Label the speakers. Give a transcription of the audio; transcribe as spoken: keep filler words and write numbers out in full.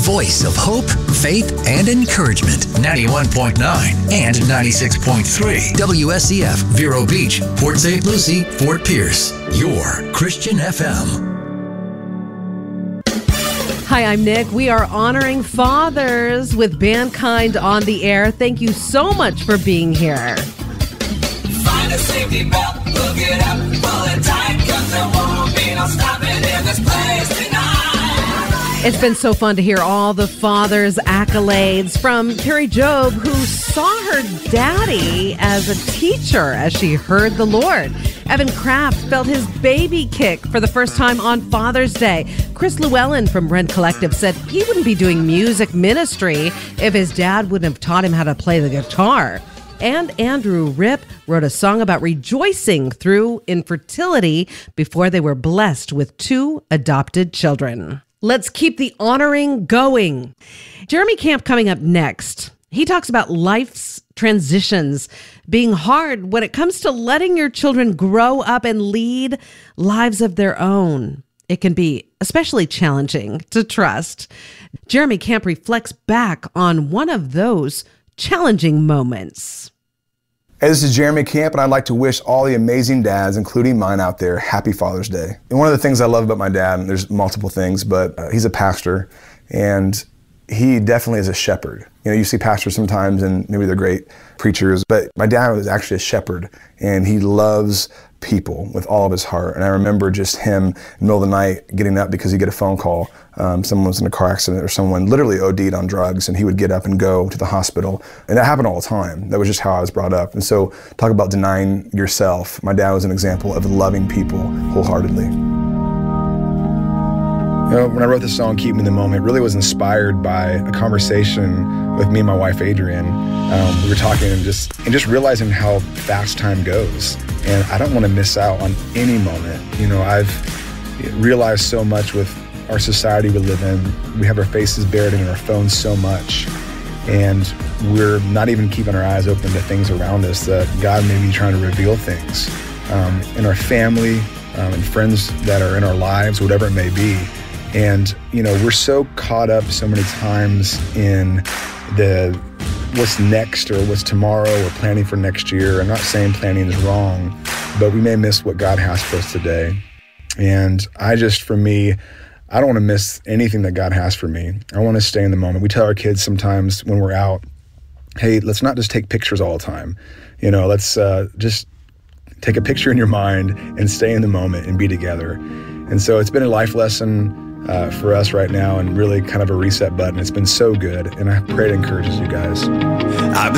Speaker 1: voice of hope, faith, and encouragement. ninety-one point nine and ninety-six point three. W S C F, Vero Beach, Port Saint Lucie, Fort Pierce. Your Christian F M.
Speaker 2: Hi, I'm Nick. We are honoring fathers with Mankind on the air. Thank you so much for being here.
Speaker 3: Find a safety belt, hook it up, pull it tight, 'cause there won't be no stopping in this place tonight.
Speaker 2: It's been so fun to hear all the fathers' accolades from Carrie Job, who saw her daddy as a teacher as she heard the Lord. Evan Kraft felt his baby kick for the first time on Father's Day. Chris Llewellyn from Rent Collective said he wouldn't be doing music ministry if his dad wouldn't have taught him how to play the guitar. And Andrew Ripp wrote a song about rejoicing through infertility before they were blessed with two adopted children. Let's keep the honoring going. Jeremy Camp coming up next. He talks about life's transitions being hard when it comes to letting your children grow up and lead lives of their own. It can be especially challenging to trust. Jeremy Camp reflects back on one of those challenging moments.
Speaker 4: Hey, this is Jeremy Camp, and I'd like to wish all the amazing dads, including mine out there, happy Father's Day. And one of the things I love about my dad, and there's multiple things, but uh, he's a pastor, and he definitely is a shepherd. You know, you see pastors sometimes, and maybe they're great preachers, but my dad was actually a shepherd, and he loves people with all of his heart. And I remember just him in the middle of the night getting up because he'd get a phone call. Um, someone was in a car accident or someone literally O D'd on drugs, and he would get up and go to the hospital. And that happened all the time. That was just how I was brought up. And so talk about denying yourself. My dad was an example of loving people wholeheartedly. You know, when I wrote the song, Keep Me in the Moment, it really was inspired by a conversation with me and my wife, Adrienne. Um, we were talking and just, and just realizing how fast time goes. And I don't want to miss out on any moment. You know, I've realized so much with our society we live in. We have our faces buried in our phones so much. And we're not even keeping our eyes open to things around us that God may be trying to reveal things um, in our family um, and friends that are in our lives, whatever it may be. And, you know, we're so caught up so many times in the what's next or what's tomorrow or planning for next year. I'm not saying planning is wrong, but we may miss what God has for us today. And I just, for me, I don't want to miss anything that God has for me. I want to stay in the moment. We tell our kids sometimes when we're out, hey, let's not just take pictures all the time. You know, let's uh, just take a picture in your mind and stay in the moment and be together. And so it's been a life lesson Uh, for us right now, and really kind of a reset button. It's been so good, and I pray it encourages you guys.
Speaker 3: I've